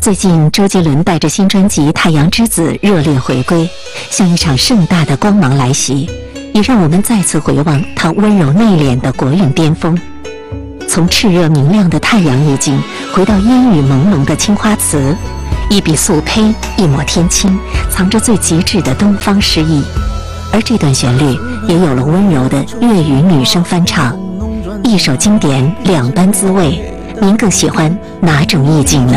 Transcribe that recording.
最近，周杰伦带着新专辑《太阳之子》热烈回归，像一场盛大的光芒来袭，也让我们再次回望他温柔内敛的国韵巅峰。从炽热明亮的太阳意境，回到烟雨朦胧的青花瓷，一笔素胚，一抹天青，藏着最极致的东方诗意。而这段旋律也有了温柔的粤语女声翻唱，一首经典，两般滋味。您更喜欢哪种意境呢？